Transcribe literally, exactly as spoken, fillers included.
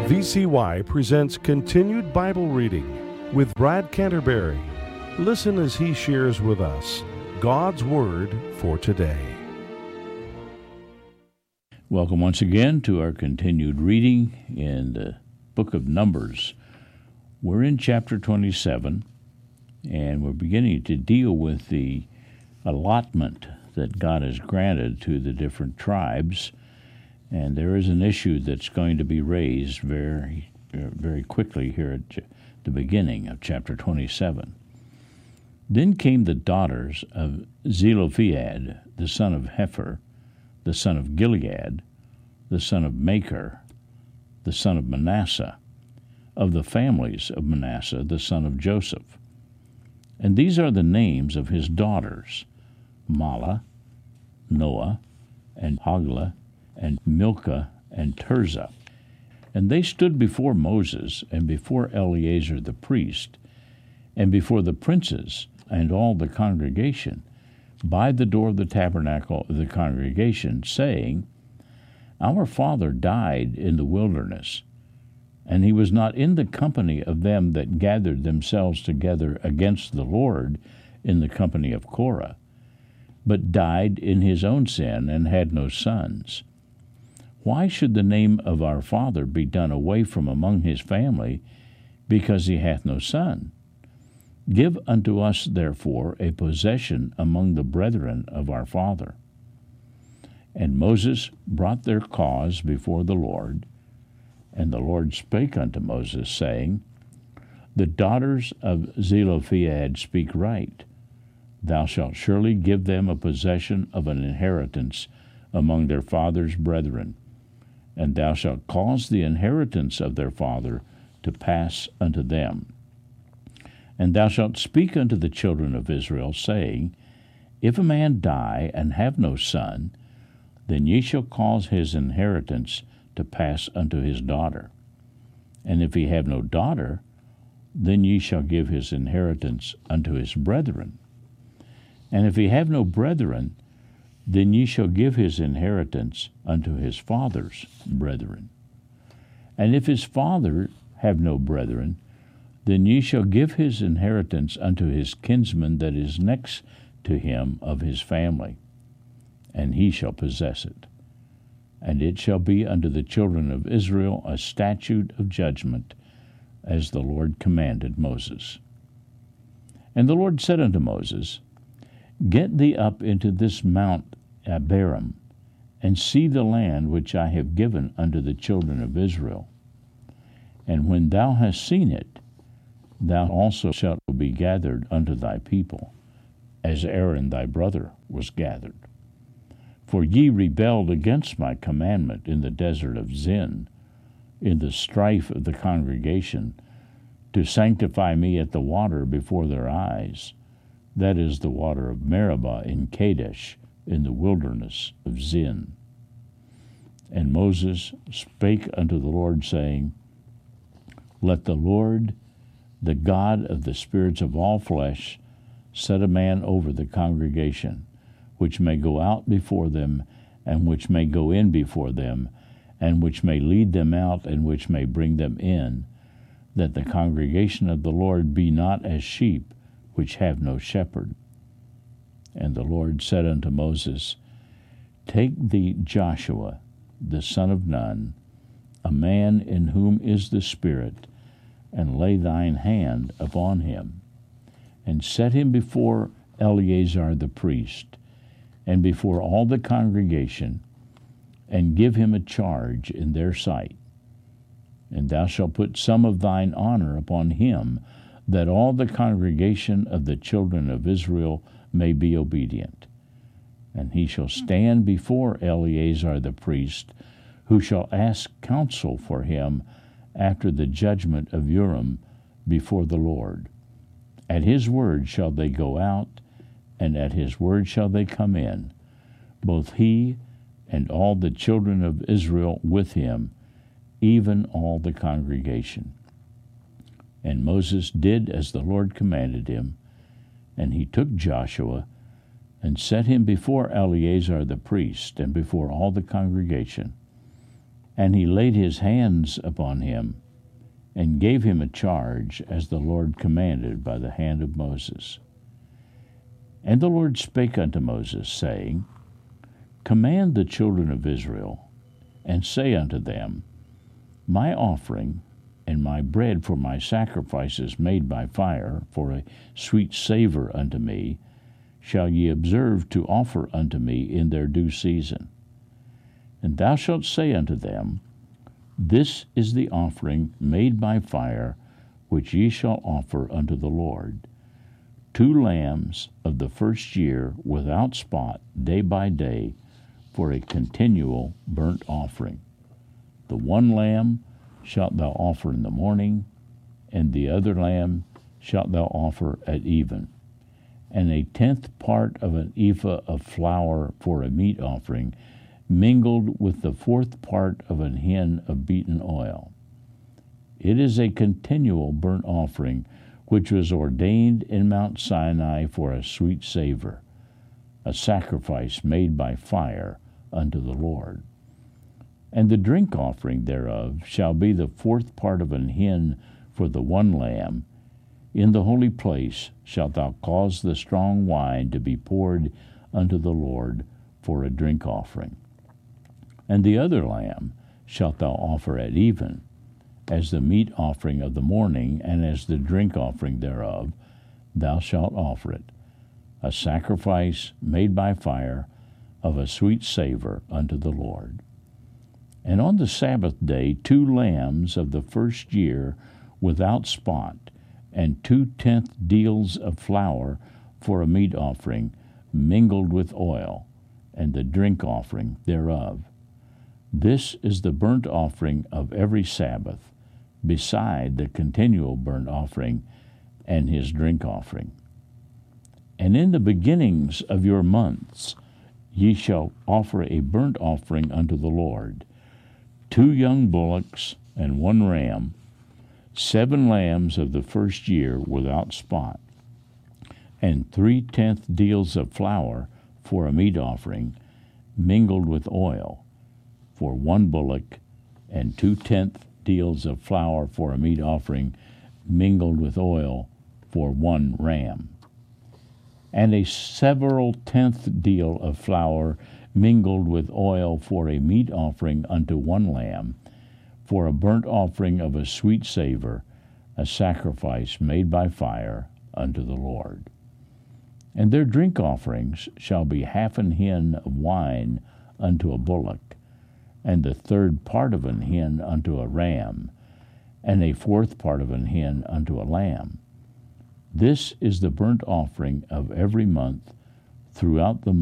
V C Y presents Continued Bible Reading with Brad Canterbury. Listen as he shares with us God's Word for today. Welcome once again to our continued reading in the book of Numbers. We're in chapter twenty-seven, and we're beginning to deal with the allotment that God has granted to the different tribes. And there is an issue that's going to be raised very, very quickly here at the beginning of chapter twenty-seven. Then came the daughters of Zelophehad, the son of Hepher, the son of Gilead, the son of Machir, the son of Manasseh, of the families of Manasseh, the son of Joseph. And these are the names of his daughters, Mahlah, Noah, and Hoglah, and Milcah, and Tirzah. And they stood before Moses, and before Eleazar the priest, and before the princes, and all the congregation, by the door of the tabernacle of the congregation, saying, Our father died in the wilderness, and he was not in the company of them that gathered themselves together against the Lord in the company of Korah, but died in his own sin, and had no sons. Why should the name of our father be done away from among his family, because he hath no son? Give unto us, therefore, a possession among the brethren of our father. And Moses brought their cause before the Lord, and the Lord spake unto Moses, saying, The daughters of Zelophehad speak right. Thou shalt surely give them a possession of an inheritance among their father's brethren, and thou shalt cause the inheritance of their father to pass unto them. And thou shalt speak unto the children of Israel, saying, If a man die and have no son, then ye shall cause his inheritance to pass unto his daughter. And if he have no daughter, then ye shall give his inheritance unto his brethren. And if he have no brethren, then ye shall give his inheritance unto his father's brethren. And if his father have no brethren, then ye shall give his inheritance unto his kinsman that is next to him of his family, and he shall possess it. And it shall be unto the children of Israel a statute of judgment, as the Lord commanded Moses. And the Lord said unto Moses, Get thee up into this mount Abarim, and see the land which I have given unto the children of Israel. And when thou hast seen it, thou also shalt be gathered unto thy people, as Aaron thy brother was gathered. For ye rebelled against my commandment in the desert of Zin, in the strife of the congregation, to sanctify me at the water before their eyes, that is the water of Meribah in Kadesh, in the wilderness of Zin. And Moses spake unto the Lord, saying, Let the Lord, the God of the spirits of all flesh, set a man over the congregation, which may go out before them, and which may go in before them, and which may lead them out, and which may bring them in, that the congregation of the Lord be not as sheep which have no shepherd. And the Lord said unto Moses, Take thee Joshua, the son of Nun, a man in whom is the Spirit, and lay thine hand upon him, and set him before Eleazar the priest, and before all the congregation, and give him a charge in their sight. And thou shalt put some of thine honor upon him, that all the congregation of the children of Israel may be obedient. And he shall stand before Eleazar the priest, who shall ask counsel for him after the judgment of Urim before the Lord. At his word shall they go out, and at his word shall they come in, both he and all the children of Israel with him, even all the congregation. And Moses did as the Lord commanded him, and he took Joshua and set him before Eleazar the priest and before all the congregation. And he laid his hands upon him, and gave him a charge, as the Lord commanded by the hand of Moses. And the Lord spake unto Moses, saying, Command the children of Israel, and say unto them, My offering and my bread for my sacrifices made by fire, for a sweet savor unto me, shall ye observe to offer unto me in their due season. And thou shalt say unto them, This is the offering made by fire, which ye shall offer unto the Lord. Two lambs of the first year without spot, day by day, for a continual burnt offering. The one lamb shalt thou offer in the morning, and the other lamb shalt thou offer at even. And a tenth part of an ephah of flour for a meat offering, mingled with the fourth part of an hin of beaten oil. It is a continual burnt offering, which was ordained in Mount Sinai for a sweet savor, a sacrifice made by fire unto the Lord. And the drink offering thereof shall be the fourth part of an hin for the one lamb. In the holy place shalt thou cause the strong wine to be poured unto the Lord for a drink offering. And the other lamb shalt thou offer at even, as the meat offering of the morning, and as the drink offering thereof, thou shalt offer it, a sacrifice made by fire of a sweet savor unto the Lord. And on the Sabbath day two lambs of the first year without spot, and two tenth deals of flour for a meat offering, mingled with oil, and the drink offering thereof. This is the burnt offering of every Sabbath, beside the continual burnt offering and his drink offering. And in the beginnings of your months ye shall offer a burnt offering unto the Lord, two young bullocks and one ram, seven lambs of the first year without spot, and three-tenth deals of flour for a meat offering, mingled with oil, for one bullock, and two-tenth deals of flour for a meat offering, mingled with oil, for one ram. And a several tenth deal of flour mingled with oil for a meat offering unto one lamb, for a burnt offering of a sweet savor, a sacrifice made by fire unto the Lord. And their drink offerings shall be half an hin of wine unto a bullock, and the third part of an hin unto a ram, and a fourth part of an hin unto a lamb. This is the burnt offering of every month throughout the